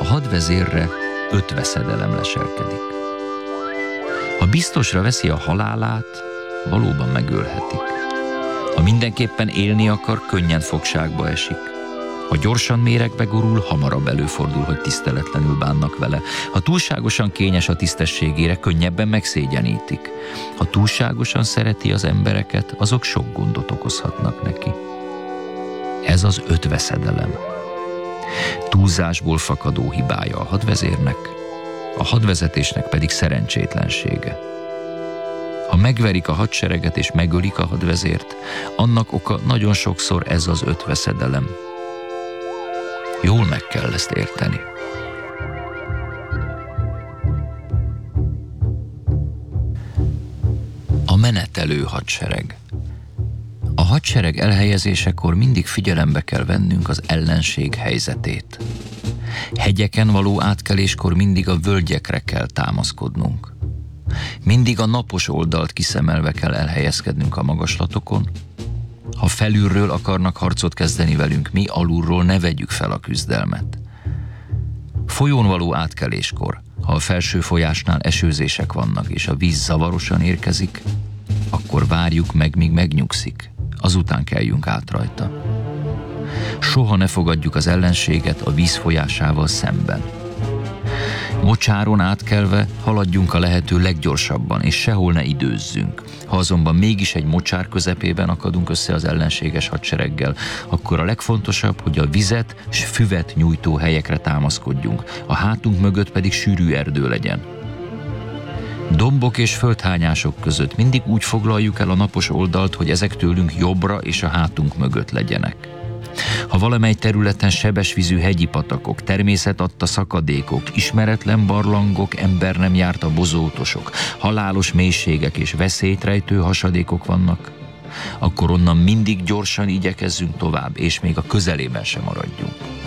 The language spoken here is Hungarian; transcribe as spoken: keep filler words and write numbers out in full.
hadvezérre öt veszedelem leselkedik. Ha biztosra veszi a halálát, valóban megölhetik. Ha mindenképpen élni akar, könnyen fogságba esik. Ha gyorsan méregbe gurul, hamarabb előfordul, hogy tiszteletlenül bánnak vele. Ha túlságosan kényes a tisztességére, könnyebben megszégyenítik. Ha túlságosan szereti az embereket, azok sok gondot okozhatnak neki. Ez az öt veszedelem. Túlzásból fakadó hibája a hadvezérnek, a hadvezetésnek pedig szerencsétlensége. Ha megverik a hadsereget és megölik a hadvezért, annak oka nagyon sokszor ez az öt veszedelem. Jól meg kell ezt érteni. A menetelő hadsereg. A hadsereg elhelyezésekor mindig figyelembe kell vennünk az ellenség helyzetét. Hegyeken való átkeléskor mindig a völgyekre kell támaszkodnunk. Mindig a napos oldalt kiszemelve kell elhelyezkednünk a magaslatokon. Ha felülről akarnak harcot kezdeni velünk, mi alulról ne vegyük fel a küzdelmet. Folyón való átkeléskor, ha a felső folyásnál esőzések vannak és a víz zavarosan érkezik, akkor várjuk meg, míg megnyugszik, azután kelljünk át rajta. Soha ne fogadjuk az ellenséget a víz folyásával szemben. Mocsáron átkelve haladjunk a lehető leggyorsabban, és sehol ne időzzünk. Ha azonban mégis egy mocsár közepében akadunk össze az ellenséges hadsereggel, akkor a legfontosabb, hogy a vizet s füvet nyújtó helyekre támaszkodjunk, a hátunk mögött pedig sűrű erdő legyen. Dombok és földhányások között mindig úgy foglaljuk el a napos oldalt, hogy ezek tőlünk jobbra és a hátunk mögött legyenek. Ha valamely területen sebesvízű hegyi patakok, természet adta szakadékok, ismeretlen barlangok, ember nem járta bozótosok, halálos mélységek és veszélyt rejtő hasadékok vannak, akkor onnan mindig gyorsan igyekezzünk tovább, és még a közelében sem maradjunk.